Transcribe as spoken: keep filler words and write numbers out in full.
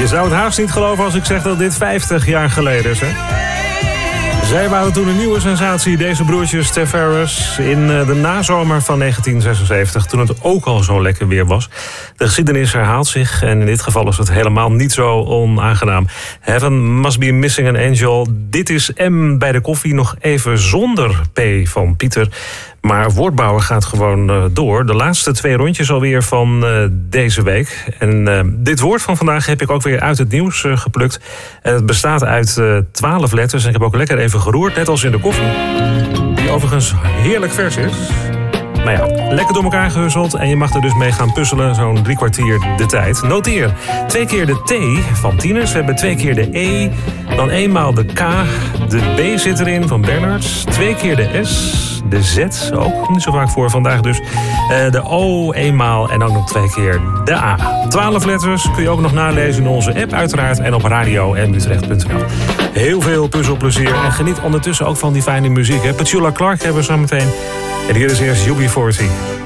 Je zou het haast niet geloven als ik zeg dat dit vijftig jaar geleden is, hè? Zij waren toen een nieuwe sensatie, deze broertjes Tavares, in de nazomer van negentien zesenzeventig, toen het ook al zo lekker weer was. De geschiedenis herhaalt zich en in dit geval is het helemaal niet zo onaangenaam. Heaven Must Be Missing an Angel. Dit is M bij de koffie, nog even zonder P van Pieter. Maar Woordbouwer gaat gewoon uh, door. De laatste twee rondjes alweer van uh, deze week. En uh, dit woord van vandaag heb ik ook weer uit het nieuws uh, geplukt. En het bestaat uit twaalf uh, letters. En ik heb ook lekker even geroerd, net als in de koffie. Die overigens heerlijk vers is. Nou ja, lekker door elkaar gehusseld. En je mag er dus mee gaan puzzelen, zo'n drie kwartier de tijd. Noteer, twee keer de T van Tieners. We hebben twee keer de E. Dan eenmaal de K. De B zit erin van Bernards. Twee keer de S. De Z, ook niet zo vaak voor vandaag dus. Uh, de O eenmaal en ook nog twee keer de A. Twaalf letters kun je ook nog nalezen in onze app uiteraard. En op radio en utrecht punt n l. Heel veel puzzelplezier. En geniet ondertussen ook van die fijne muziek. Hè? Petula Clark hebben we zo meteen. En hier is eerst U B veertig.